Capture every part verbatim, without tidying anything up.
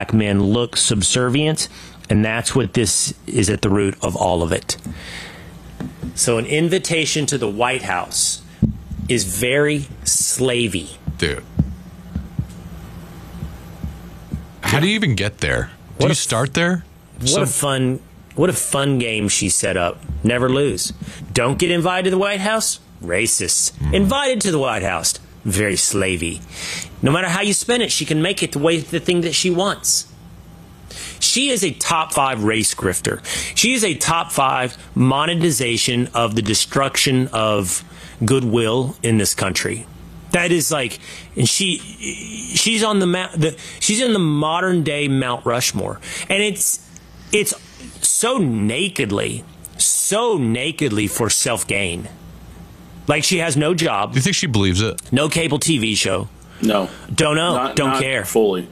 men look subservient, and that's what this is at the root of all of it. So an invitation to the White House is very slavey. Dude. How do you even get there? Do What you a- start there? What So- a fun what a fun game she set up. Never lose. Don't get invited to the White House? Racist. Mm. Invited to the White House? Very slavey. No matter how you spin it, she can make it the way the thing that she wants. She is a top five race grifter. She is a top five monetization of the destruction of goodwill in this country. That is like, and she, she's on the, the she's in the modern day Mount Rushmore, and it's, it's so nakedly, so nakedly for self gain. Like she has no job. Do you think she believes it? No cable T V show. No. Don't know. Not, Don't not care. Fully.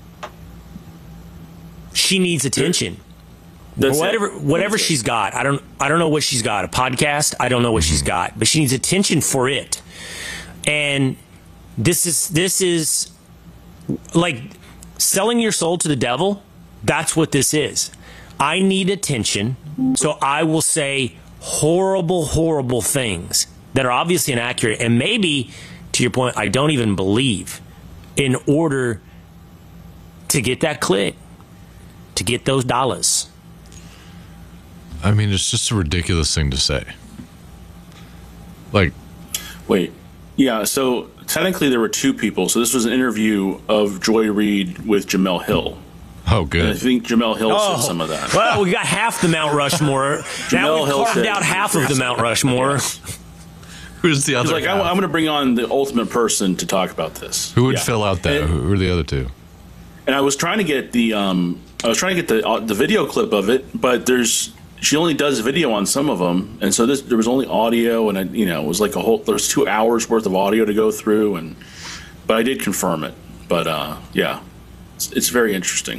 She needs attention. That's whatever it. whatever That's she's it. got. I don't I don't know what she's got. A podcast? I don't know what she's got. But she needs attention for it. And this is this is like selling your soul to the devil. That's what this is. I need attention, so I will say horrible, horrible things that are obviously inaccurate, and maybe, to your point, I don't even believe, in order to get that click, to get those dollars. I mean, it's just a ridiculous thing to say. Like, Wait. Yeah, so technically there were two people. So this was an interview of Joy Reid with Jamel Hill. oh, And I good. think Jamel Hill Oh, said some of that. Well, we got half the Mount Rushmore. now we Hill carved said- out half of the Mount Rushmore. Who's the other He's like, half? I'm, I'm going to bring on the ultimate person to talk about this. Who would Yeah. fill out that? And, Who are the other two? and I was trying to get the um, I was trying to get the uh, the video clip of it, but there's she only does video on some of them, and so this, there was only audio, and I, you know, it was like a whole. There was two hours worth of audio to go through, and but I did confirm it. But uh, yeah, it's, it's very interesting.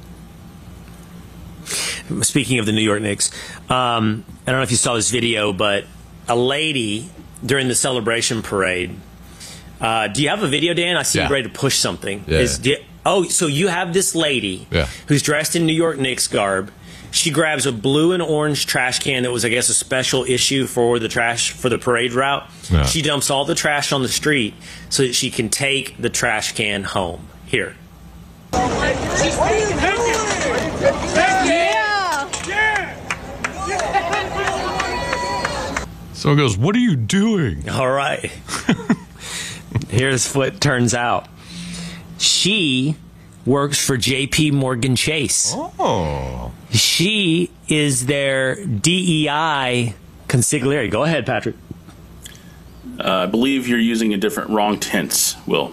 Speaking of the New York Knicks, um, I don't know if you saw this video, but a lady during the celebration parade. Uh, do you have a video, Dan? I see Yeah. you ready to push something. Yeah. Is, do you- oh, so you have this lady Yeah. who's dressed in New York Knicks garb. She grabs a blue and orange trash can that was, I guess, a special issue for the trash for the parade route. Yeah. She dumps all the trash on the street so that she can take the trash can home. Here. Someone goes, "What are you doing?" All right. Here's what it turns out. She works for J P Morgan Chase. Oh, She is their D E I consigliere. Go ahead, Patrick. Uh, I believe you're using a different wrong tense, Will.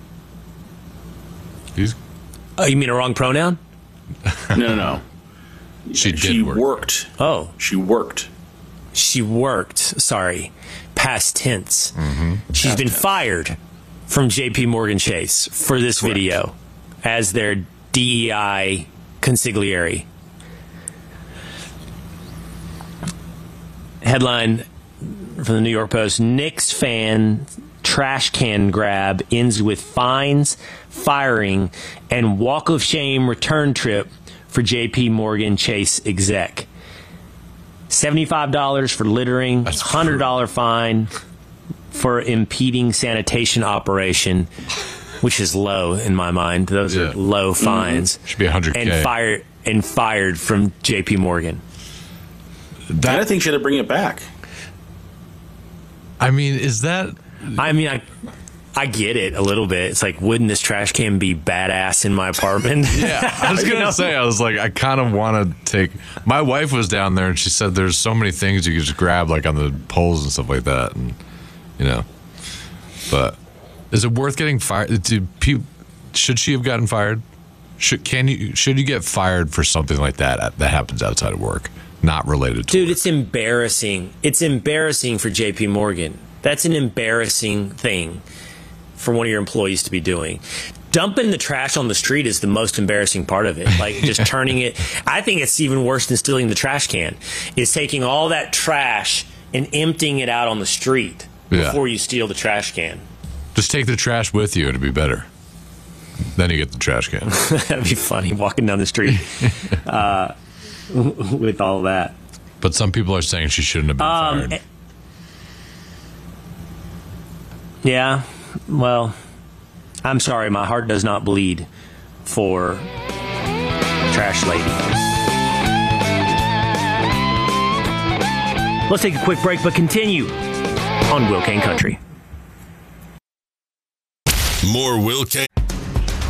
he's Oh, you mean a wrong pronoun? No, no, no. she did she work. worked. Oh, She worked. she worked. Sorry. Past tense. Mm-hmm. She's Past been tense. fired from J P Morgan Chase for this Correct. video as their D E I consigliere. Headline from the New York Post: Knicks fan trash can grab ends with fines, firing, and walk of shame return trip for J P Morgan Chase exec. seventy-five dollars for littering, That's one hundred dollars fine for impeding sanitation operation, which is low in my mind. Those Yeah. are low fines. Should be one hundred K. And fired and fired from J P Morgan. And I That, think she had to bring it back. I mean, is that? I mean, I I get it a little bit. It's like, wouldn't this trash can be badass in my apartment? Yeah, I was You gonna know? say, I was like, I kind of want to take. My wife was down there, and she said there's so many things you could just grab, like on the poles and stuff like that, and you know. But is it worth getting fired? Do people, should she have gotten fired? Should can you should you get fired for something like that that happens outside of work, not related to Dude, work? it's embarrassing. It's embarrassing for J P Morgan. That's an embarrassing thing for one of your employees to be doing. Dumping the trash on the street is the most embarrassing part of it. Like just turning it. I think it's even worse than stealing the trash can. Is taking all that trash and emptying it out on the street Yeah. before you steal the trash can. Just take the trash with you; it'd be better. Then you get the trash can. That'd be funny, walking down the street uh, with all that. But some people are saying she shouldn't have been Um, fired. Yeah, well, I'm sorry. My heart does not bleed for Trash Lady. Let's take a quick break, but continue on Will Kane Country. More Will Kane.